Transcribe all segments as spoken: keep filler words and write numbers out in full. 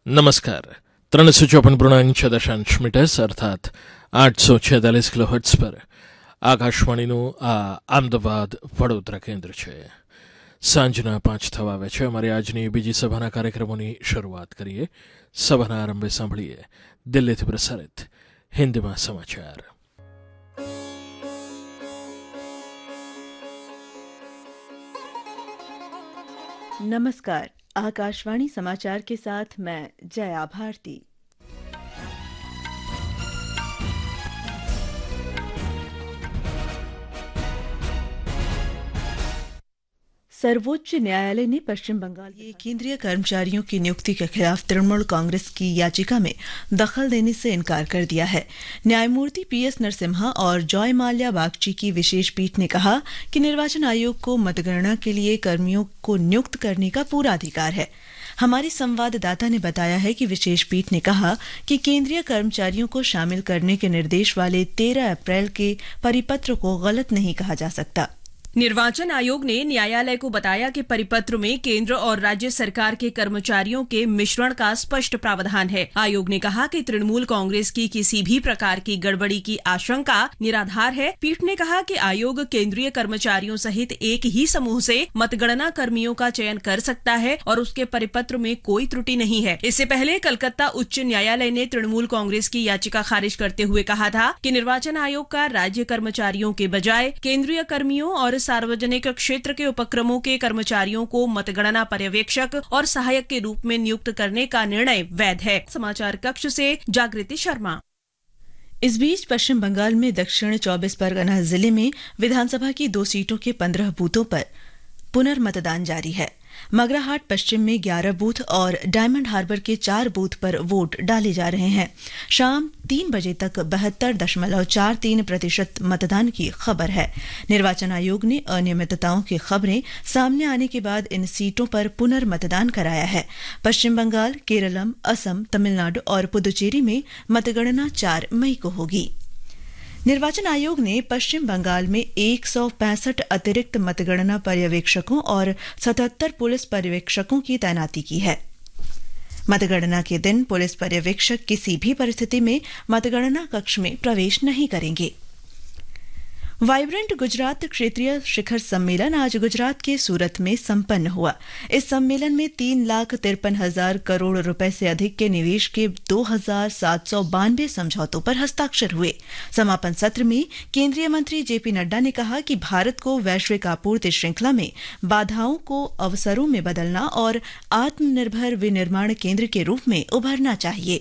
नमस्कार. ત્રણસો ચોપન પૂર્ણાંક છ દશાંશ મીટર્સ અર્થાત આઠસો છેતાલીસ કિલો હર્ટ્ઝ પર આકાશવાણીનું આ અમદાવાદ વડોદરા કેન્દ્ર છે. સાંજના પાંચ થવા આવે છે. અમારી આજની બીજી સભાના કાર્યક્રમોની શરૂઆત કરીએ. સભાના આરંભે સાંભળીએ દિલ્હીથી પ્રસારિત હિન્દીમાં સમાચાર. नमस्कार. आकाशवाणी समाचार के साथ मैं जया भारती. सर्वोच्च न्यायालय ने पश्चिम बंगाल के केंद्रीय कर्मचारियों की नियुक्ति के खिलाफ तृणमूल कांग्रेस की याचिका में दखल देने से इनकार कर दिया है. न्यायमूर्ति पी एस नरसिम्हा और जॉय माल्या बागची की विशेष पीठ ने कहा कि निर्वाचन आयोग को मतगणना के लिए कर्मियों को नियुक्त करने का पूरा अधिकार है. हमारी संवाददाता ने बताया है कि विशेष पीठ ने कहा कि केंद्रीय कर्मचारियों को शामिल करने के निर्देश वाले तेरह अप्रैल के परिपत्र को गलत नहीं कहा जा सकता. निर्वाचन आयोग ने न्यायालय को बताया कि परिपत्र में केंद्र और राज्य सरकार के कर्मचारियों के मिश्रण का स्पष्ट प्रावधान है. आयोग ने कहा कि तृणमूल कांग्रेस की किसी भी प्रकार की गड़बड़ी की आशंका निराधार है. पीठ ने कहा कि आयोग केंद्रीय कर्मचारियों सहित एक ही समूह से मतगणना कर्मियों का चयन कर सकता है और उसके परिपत्र में कोई त्रुटि नहीं है. इससे पहले कलकत्ता उच्च न्यायालय ने तृणमूल कांग्रेस की याचिका खारिज करते हुए कहा था कि निर्वाचन आयोग का राज्य कर्मचारियों के बजाय केंद्रीय कर्मियों और सार्वजनिक क्षेत्र के उपक्रमों के कर्मचारियों को मतगणना पर्यवेक्षक और सहायक के रूप में नियुक्त करने का निर्णय वैध है. समाचार कक्ष से जागृति शर्मा. इस बीच पश्चिम बंगाल में दक्षिण चौबीस परगना जिले में विधानसभा की दो सीटों के पंद्रह बूथों पर पुनर्मतदान जारी है. मगराहाट पश्चिम में ग्यारह बूथ और डायमंड हार्बर के चार बूथ पर वोट डाले जा रहे हैं. शाम तीन बजे तक बहत्तर दशमलव चार तीन प्रतिशत मतदान की खबर है. निर्वाचन आयोग ने अनियमितताओं की खबरें सामने आने के बाद इन सीटों पर पुनर्मतदान कराया है. पश्चिम बंगाल, केरलम, असम, तमिलनाडु और पुदुचेरी में मतगणना चार मई को होगी. निर्वाचन आयोग ने पश्चिम बंगाल में एक सौ पैंसठ अतिरिक्त मतगणना पर्यवेक्षकों और सतहत्तर पुलिस पर्यवेक्षकों की तैनाती की है. मतगणना के दिन पुलिस पर्यवेक्षक किसी भी परिस्थिति में मतगणना कक्ष में प्रवेश नहीं करेंगे. वाइब्रेंट गुजरात क्षेत्रीय शिखर सम्मेलन आज गुजरात के सूरत में संपन्न हुआ. इस सम्मेलन में तीन लाख तिरपन हजार करोड़ रुपए से अधिक के निवेश के दो हजार सात सौ बानवे समझौतों पर हस्ताक्षर हुए. समापन सत्र में केंद्रीय मंत्री जेपी नड्डा ने कहा कि भारत को वैश्विक आपूर्ति श्रृंखला में बाधाओं को अवसरों में बदलना और आत्मनिर्भर विनिर्माण केंद्र के रूप में उभरना चाहिए.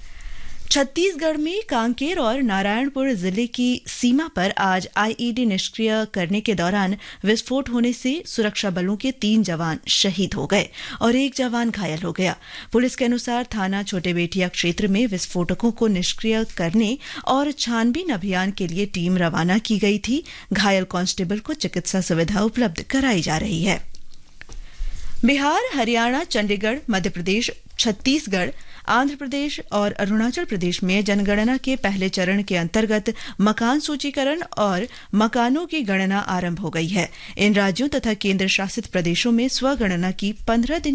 छत्तीसगढ़ में कांकेर और नारायणपुर जिले की सीमा पर आज आईईडी निष्क्रिय करने के दौरान विस्फोट होने से सुरक्षा बलों के तीन जवान शहीद हो गए और एक जवान घायल हो गया. पुलिस के अनुसार थाना छोटे बेटिया क्षेत्र में विस्फोटकों को निष्क्रिय करने और छानबीन अभियान के लिए टीम रवाना की गई थी. घायल कांस्टेबल को चिकित्सा सुविधा उपलब्ध कराई जा रही है. बिहार, हरियाणा, चंडीगढ़, मध्य प्रदेश, छत्तीसगढ़, आंध्र प्रदेश और अरुणाचल प्रदेश में जनगणना के पहले चरण के अंतर्गत मकान सूचीकरण और मकानों की गणना आरंभ हो गई है. इन राज्यों तथा केंद्र शासित प्रदेशों में स्वगणना की पंद्रह दिन